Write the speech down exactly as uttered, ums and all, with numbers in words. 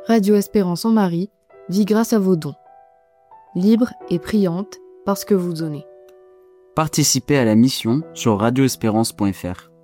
Radio Espérance en Marie vit grâce à vos dons. Libre et priante parce que vous donnez. Participez à la mission sur radio espérance point f r.